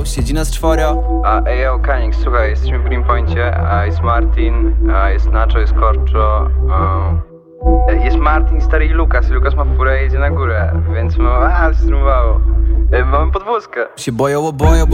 siedzi nas 4. Ejo, Kanik, słuchaj, jesteśmy w Greenpoincie, jest Martin, jest Nacho, jest Korczo, jest Martin, stary i Lukas ma furę i jedzie na górę, więc strumwało. Mamy podwózkę. Się boją, bo